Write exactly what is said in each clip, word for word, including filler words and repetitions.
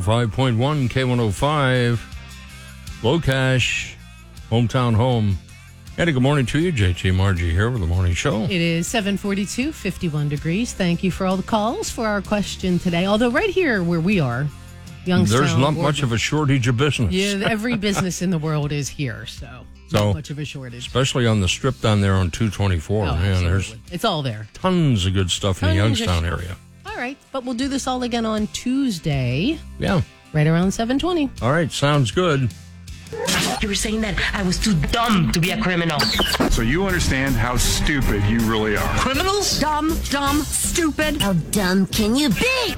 five point one, K one oh five, Low Cash, Hometown Home. And a good morning to you, J T Margie here with the morning show. It is seven forty-two, fifty-one degrees. Thank you for all the calls for our question today. Although right here where we are, Youngstown. There's not much of a shortage of business. Yeah, every business in the world is here, so, so not much of a shortage. Especially on the strip down there on two twenty-four. Oh, Man, there's it's all there. Tons of good stuff Tons in the Youngstown area. All right, but we'll do this all again on Tuesday. Yeah. Right around seven twenty. All right, sounds good. You were saying that I was too dumb to be a criminal. So you understand how stupid you really are. Criminals? Dumb, dumb, stupid. How dumb can you be?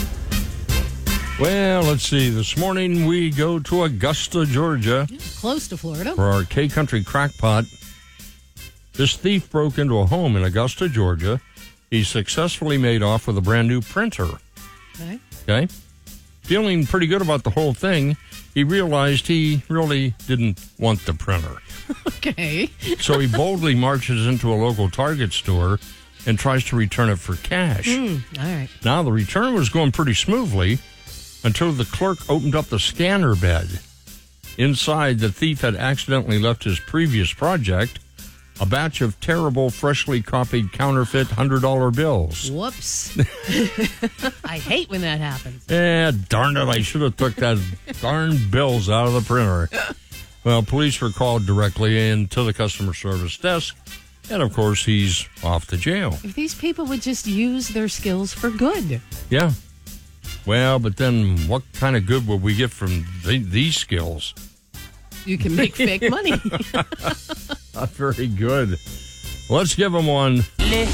Well, let's see. This morning we go to Augusta, Georgia. Yeah, close to Florida. For our K-Country Crackpot. This thief broke into a home in Augusta, Georgia. He successfully made off with a brand new printer. Okay. Okay. Feeling pretty good about the whole thing, he realized he really didn't want the printer. Okay. So he boldly marches into a local Target store and tries to return it for cash. Mm, all right. Now, the return was going pretty smoothly until the clerk opened up the scanner bed. Inside, the thief had accidentally left his previous project, a batch of terrible, freshly copied counterfeit one hundred dollar bills. Whoops. I hate when that happens. Eh, darn it, I should have took that darn bills out of the printer. Well, police were called directly into the customer service desk, and of course, he's off to jail. If these people would just use their skills for good. Yeah. Well, but then what kind of good would we get from th- these skills? You can make fake money. Not very good. Let's give them one. The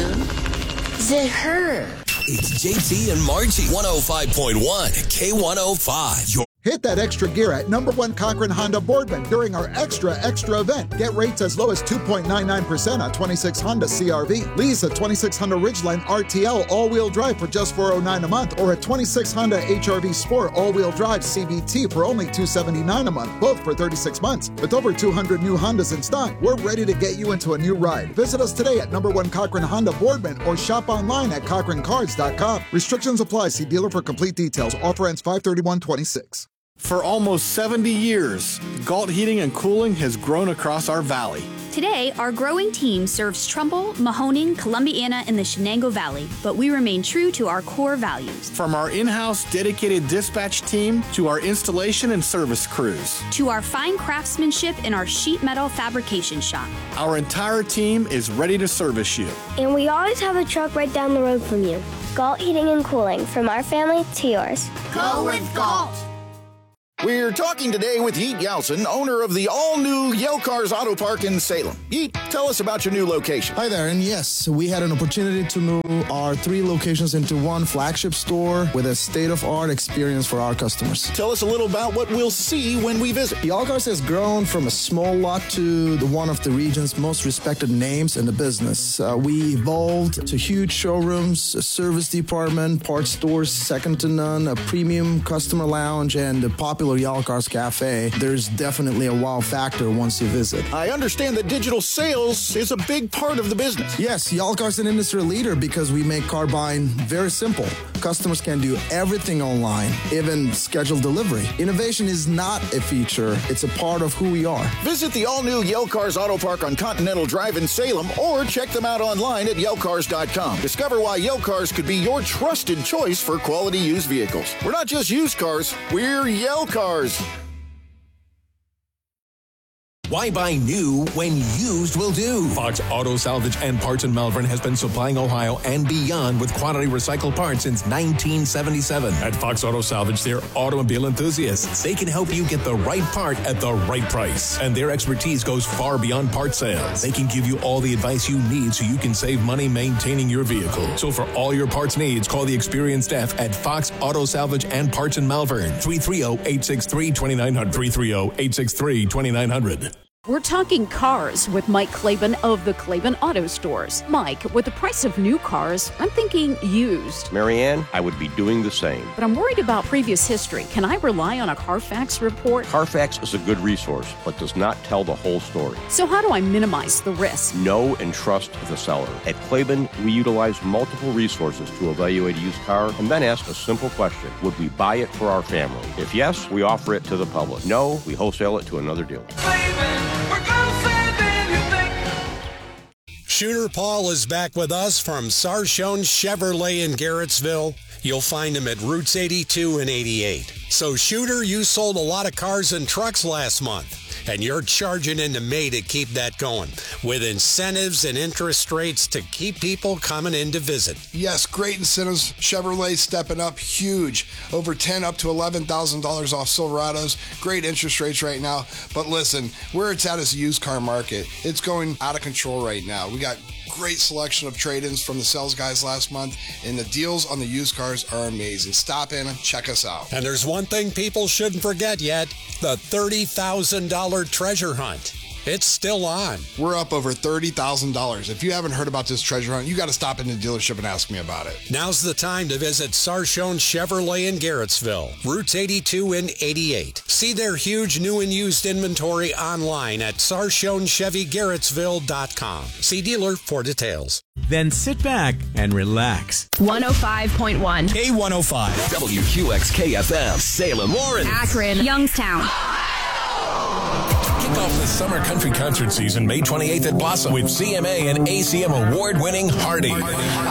who? The her. It's J T and Margie. one oh five point one, K one oh five. Your- Hit that extra gear at number one Cochran Honda Boardman during our extra, extra event. Get rates as low as two point nine nine percent on twenty-six Honda C R V. Lease a twenty-six Honda Ridgeline R T L all-wheel drive for just four hundred nine dollars a month, or a twenty-six Honda H R V Sport all-wheel drive C V T for only two hundred seventy-nine dollars a month, both for thirty-six months. With over two hundred new Hondas in stock, we're ready to get you into a new ride. Visit us today at number one Cochran Honda Boardman or shop online at Cochran Cards dot com. Restrictions apply. See dealer for complete details. Offer ends five thirty-one twenty-six. For almost seventy years, Galt Heating and Cooling has grown across our valley. Today, our growing team serves Trumbull, Mahoning, Columbiana, and the Shenango Valley, but we remain true to our core values. From our in-house dedicated dispatch team to our installation and service crews. To our fine craftsmanship in our sheet metal fabrication shop. Our entire team is ready to service you. And we always have a truck right down the road from you. Galt Heating and Cooling, from our family to yours. Go with Galt. We're talking today with Yeet Yelson, owner of the all-new Yale Cars Auto Park in Salem. Yeet, tell us about your new location. Hi there, and yes, we had an opportunity to move our three locations into one flagship store with a state-of-art experience for our customers. Tell us a little about what we'll see when we visit. Yale Cars has grown from a small lot to the one of the region's most respected names in the business. Uh, we evolved to huge showrooms, a service department, parts stores second to none, a premium customer lounge, and a popular Yale Cars Cafe. There's definitely a wow factor once you visit. I understand that digital sales is a big part of the business. Yes, Yale Cars is an industry leader because we make car buying very simple. Customers can do everything online, even schedule delivery. Innovation is not a feature, it's a part of who we are. Visit the all-new Yale Cars Auto Park on Continental Drive in Salem or check them out online at Yale Cars dot com. Discover why Yale Cars could be your trusted choice for quality used vehicles. We're not just used cars, we're Yale Cars. Why buy new when used will do? Fox Auto Salvage and Parts in Malvern has been supplying Ohio and beyond with quality recycled parts since nineteen seventy-seven. At Fox Auto Salvage, they're automobile enthusiasts. They can help you get the right part at the right price. And their expertise goes far beyond part sales. They can give you all the advice you need so you can save money maintaining your vehicle. So for all your parts needs, call the experienced staff at Fox Auto Salvage and Parts in Malvern. three three zero, eight six three, two nine zero zero. three three zero, eight six three, two nine zero zero. We're talking cars with Mike Claiborne of the Claiborne Auto Stores. Mike, with the price of new cars, I'm thinking used. Marianne, I would be doing the same. But I'm worried about previous history. Can I rely on a Carfax report? Carfax is a good resource, but does not tell the whole story. So how do I minimize the risk? Know and trust the seller. At Claiborne, we utilize multiple resources to evaluate a used car and then ask a simple question. Would we buy it for our family? If yes, we offer it to the public. No, we wholesale it to another dealer. Shooter Paul is back with us from Sarchone Chevrolet in Garrettsville. You'll find him at Routes eighty-two and eighty-eight. So, Shooter, you sold a lot of cars and trucks last month, and you're charging into May to keep that going, with incentives and interest rates to keep people coming in to visit. Yes, great incentives. Chevrolet stepping up huge. Over ten up to eleven thousand dollars off Silverados. Great interest rates right now. But listen, where it's at is a used car market. It's going out of control right now. We got great selection of trade-ins from the sales guys last month, and the deals on the used cars are amazing. Stop in and check us out. And there's one thing people shouldn't forget yet, the thirty thousand dollars treasure hunt. It's still on. We're up over thirty thousand dollars. If you haven't heard about this treasure hunt, you got to stop in the dealership and ask me about it. Now's the time to visit Sarchone Chevrolet in Garrettsville, Routes eighty-two and eighty-eight. See their huge new and used inventory online at sarchone chevy garrettsville dot com. See dealer for details. Then sit back and relax. one oh five point one. K one oh five. W Q X K F M. Salem, Warren. Akron. Youngstown. Kick off the summer country concert season May twenty-eighth at Blossom with C M A and A C M award-winning Hardy. And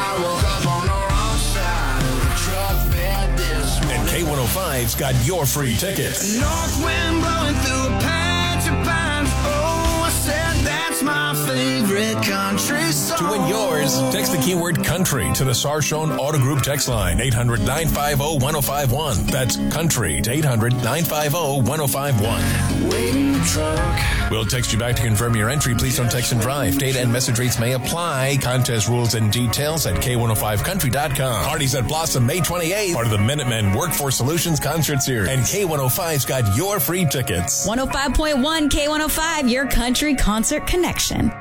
K one oh five's got your free tickets. North wind blowing through a patch of pines. Oh, I said that's my favorite country song. To win yours, text the keyword country to the Sarchone Auto Group text line, eight hundred, nine five zero, one zero five one. That's country to eight hundred, nine five zero, one zero five one. Waiting truck. We'll text you back to confirm your entry. Please don't text and drive. Data and message rates may apply. Contest rules and details at K one oh five country dot com. Parties at Blossom May twenty-eighth. Part of the Minutemen Workforce Solutions Concert Series. And K one oh five's got your free tickets. one oh five point one K one oh five, your country concert connection.